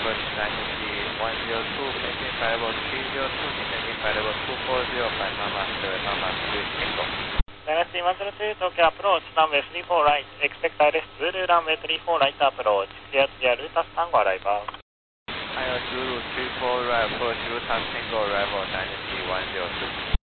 approach Dynasty 102, maintain flight level 302, descending flight level 240, 5 Mama 3 single. Dynasty 102, Tokyo approach, runway 34 right, expect ILS Zulu, runway 34 right approach, clear Rutas Tango arrival. Zulu 34 right approach, Rutas Tango arrival, Dynasty 102.